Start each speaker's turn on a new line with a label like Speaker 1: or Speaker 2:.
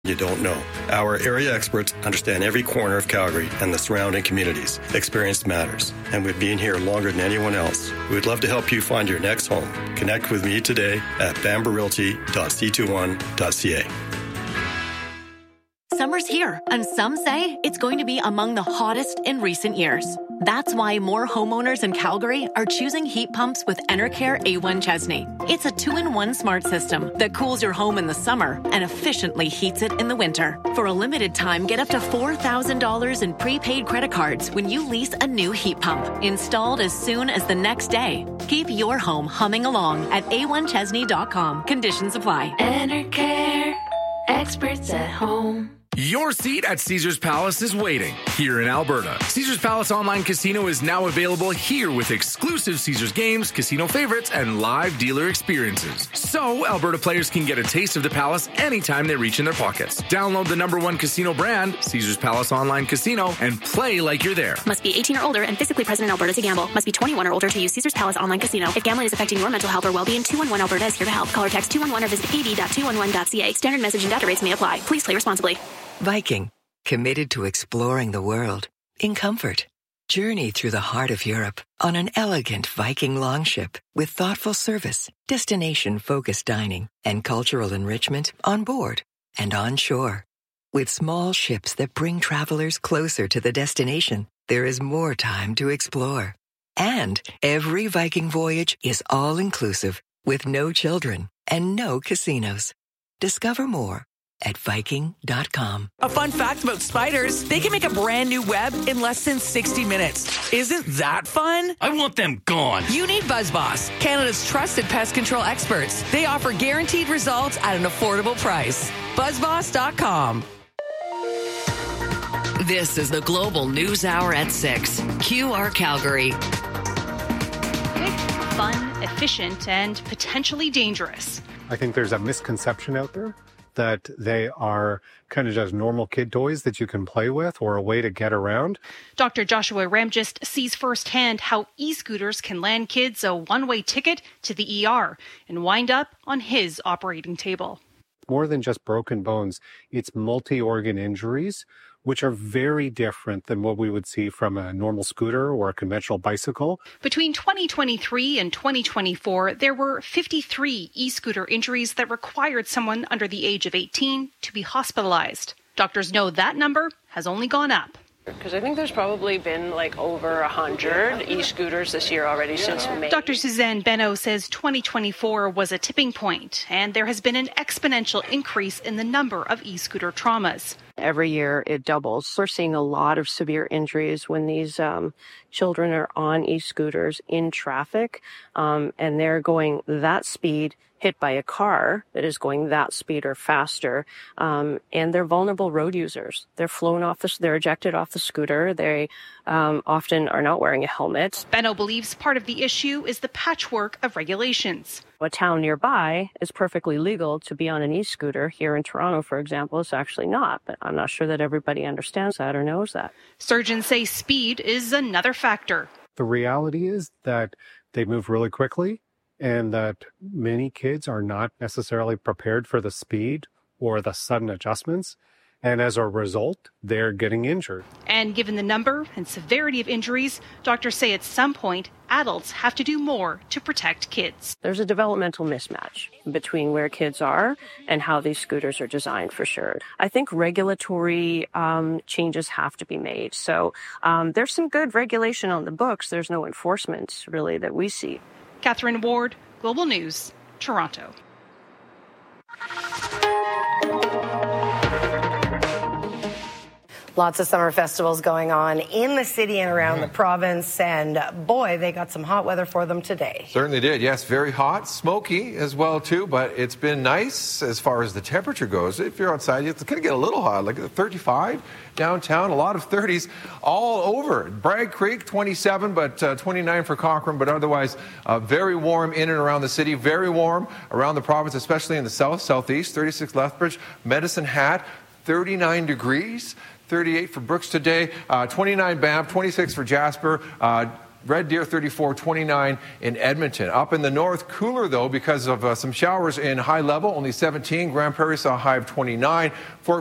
Speaker 1: you don't know. Our area experts understand every corner of Calgary and the surrounding communities. Experience matters, and we've been here longer than anyone else. We'd love to help you find your next home. Connect with me today at bamberrealty.c21.ca.
Speaker 2: Summer's here, and some say it's going to be among the hottest in recent years. That's why more homeowners in Calgary are choosing heat pumps with Enercare A1 Chesney. It's a 2-in-1 smart system that cools your home in the summer and efficiently heats it in the winter. For a limited time, get up to $4,000 in prepaid credit cards when you lease a new heat pump, installed as soon as the next day. Keep your home humming along at a1chesney.com. Conditions apply.
Speaker 3: Enercare, experts at home.
Speaker 4: Your seat at Caesars Palace is waiting here in Alberta. Caesars Palace Online Casino is now available here with exclusive Caesars games, casino favorites, and live dealer experiences. So Alberta players can get a taste of the Palace anytime they reach in their pockets. Download the #1 casino brand, Caesars Palace Online Casino, and play like you're there.
Speaker 5: Must be 18 or older and physically present in Alberta to gamble. Must be 21 or older to use Caesars Palace Online Casino. If gambling is affecting your mental health or well-being, 211 Alberta is here to help. Call or text 211 or visit ab.211.ca. Standard message and data rates may apply. Please play responsibly.
Speaker 6: Viking, committed to exploring the world in comfort. Journey through the heart of Europe on an elegant Viking longship with thoughtful service, destination-focused dining, and cultural enrichment on board and on shore. With small ships that bring travelers closer to the destination, there is more time to explore. And every Viking voyage is all-inclusive with no children and no casinos. Discover more at Viking.com.
Speaker 7: A fun fact about spiders, they can make a brand new web in less than 60 minutes. Isn't that fun?
Speaker 8: I want them gone.
Speaker 7: You need BuzzBoss, Canada's trusted pest control experts. They offer guaranteed results at an affordable price. BuzzBoss.com.
Speaker 9: This is the Global News Hour at 6. QR Calgary.
Speaker 10: Quick, fun, efficient, and potentially dangerous.
Speaker 11: I think there's a misconception out there that they are kind of just normal kid toys that you can play with or a way to get around.
Speaker 10: Dr. Joshua Ramgist sees firsthand how e-scooters can land kids a one-way ticket to the ER and wind up on his operating table.
Speaker 11: More than just broken bones, it's multi-organ injuries, which are very different than what we would see from a normal scooter or a conventional bicycle.
Speaker 10: Between 2023 and 2024, there were 53 e-scooter injuries that required someone under the age of 18 to be hospitalized. Doctors know that number has only gone up.
Speaker 12: Because I think there's probably been over 100 e-scooters this year already since May.
Speaker 10: Dr. Suzanne Benno says 2024 was a tipping point, and there has been an exponential increase in the number of e-scooter traumas.
Speaker 12: Every year it doubles. We're seeing a lot of severe injuries when these children are on e-scooters in traffic, and they're going that speed, hit by a car that is going that speed or faster, and they're vulnerable road users. They're flown off they're ejected off the scooter. They often are not wearing a helmet.
Speaker 10: Benno believes part of the issue is the patchwork of regulations.
Speaker 12: A town nearby is perfectly legal to be on an e-scooter. Here in Toronto, for example, it's actually not, but I'm not sure that everybody understands that or knows that.
Speaker 10: Surgeons say speed is another factor.
Speaker 11: The reality is that they move really quickly, and that many kids are not necessarily prepared for the speed or the sudden adjustments. And as a result, they're getting injured.
Speaker 10: And given the number and severity of injuries, doctors say at some point, adults have to do more to protect kids.
Speaker 12: There's a developmental mismatch between where kids are and how these scooters are designed, for sure. I think regulatory changes have to be made. So there's some good regulation on the books. There's no enforcement, really, that we see.
Speaker 10: Catherine Ward, Global News, Toronto.
Speaker 13: Lots of summer festivals going on in the city and around the province, and boy, they got some hot weather for them today.
Speaker 14: Certainly did, yes. Very hot, smoky as well, too, but it's been nice as far as the temperature goes. If you're outside, it's going to get a little hot, like 35 downtown, a lot of 30s all over. Bragg Creek, 27, but 29 for Cochrane, but otherwise very warm in and around the city, very warm around the province, especially in the south, southeast, 36 Lethbridge, Medicine Hat, 39 degrees. 38 for Brooks today, 29 Banff, 26 for Jasper, Red Deer 34, 29 in Edmonton. Up in the north, cooler though because of some showers in High Level, only 17. Grand Prairie saw a high of 29. Fort